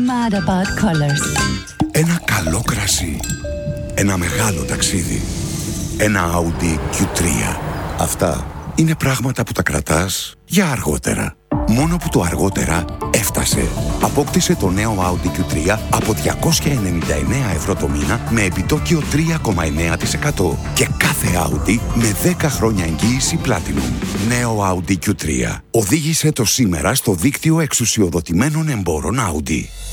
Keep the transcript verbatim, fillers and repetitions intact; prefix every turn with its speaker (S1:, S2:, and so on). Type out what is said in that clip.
S1: Mad about colors.
S2: Ένα καλό κρασί. Ένα μεγάλο ταξίδι. Ένα Audi κιου τρία. Αυτά είναι πράγματα που τα κρατάς για αργότερα. Μόνο που το αργότερα έφτασε. Απόκτησε το νέο Audi κιου τρία από διακόσια ενενήντα εννέα ευρώ το μήνα με επιτόκιο τρία κόμμα εννέα τοις εκατό και κάθε Audi με δέκα χρόνια εγγύηση Platinum. Νέο Audi κιου τρία. Οδήγησε το σήμερα στο δίκτυο εξουσιοδοτημένων εμπόρων Audi.